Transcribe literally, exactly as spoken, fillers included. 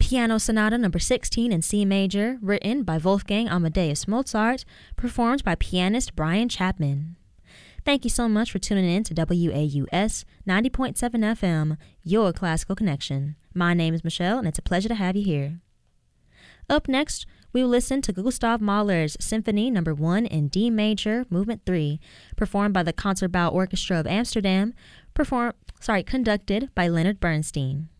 Piano Sonata number sixteen in C major, written by Wolfgang Amadeus Mozart, performed by pianist Brian Chapman. Thank you so much for tuning in to W A U S ninety point seven F M, your classical connection. My name is Michelle, and it's a pleasure to have you here. Up next, we will listen to Gustav Mahler's Symphony number one in D major, movement three, performed by the Concertbouw Orchestra of Amsterdam, perform, sorry, conducted by Leonard Bernstein.